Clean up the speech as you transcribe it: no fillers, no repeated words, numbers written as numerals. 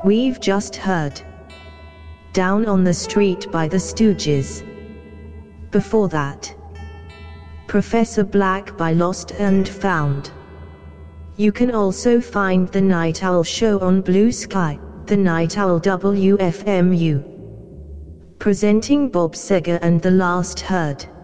We've just heard Down on the Street by the Stooges. Before that, Professor Black by Lost and Found. You can also find The Night Owl Show on Blue Sky, The Night Owl WFMU. Presenting Bob Seger and The Last Herd.